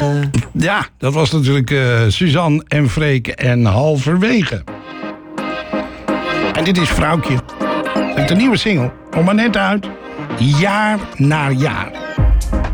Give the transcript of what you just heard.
halverwege. Ja, dat was natuurlijk Suzanne en Freek en halverwege. En dit is Vrouwtje. Het is een nieuwe single. Kom maar net uit. Jaar na jaar.